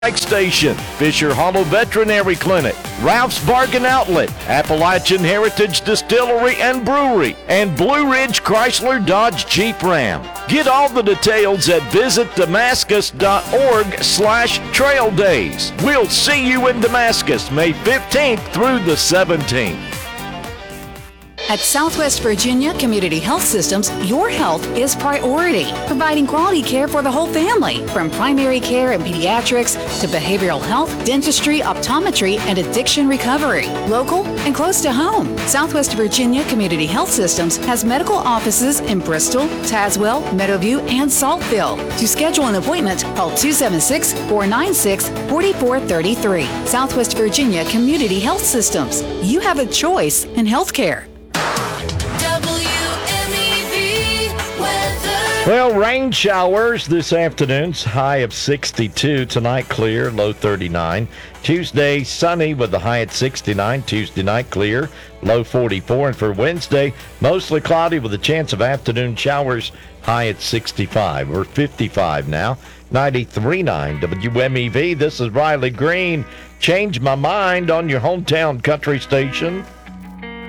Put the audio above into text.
Station, Fisher Hollow Veterinary Clinic, Ralph's Bargain Outlet, Appalachian Heritage Distillery and Brewery, and Blue Ridge Chrysler Dodge Jeep Ram. Get all the details at visitdamascus.org/trail days. We'll see you in Damascus, May 15th through the 17th. At Southwest Virginia Community Health Systems, your health is priority, providing quality care for the whole family, from primary care and pediatrics to behavioral health, dentistry, optometry, and addiction recovery. Local and close to home, Southwest Virginia Community Health Systems has medical offices in Bristol, Tazewell, Meadowview, and Saltville. To schedule an appointment, call 276-496-4433. Southwest Virginia Community Health Systems. You have a choice in healthcare. Well, rain showers this afternoon, high of 62. Tonight, clear, low 39. Tuesday, sunny with the high at 69. Tuesday night, clear, low 44. And for Wednesday, mostly cloudy with a chance of afternoon showers, high at 65. We're 55 now. 93.9 WMEV. This is Riley Green. Change my mind on your hometown country station.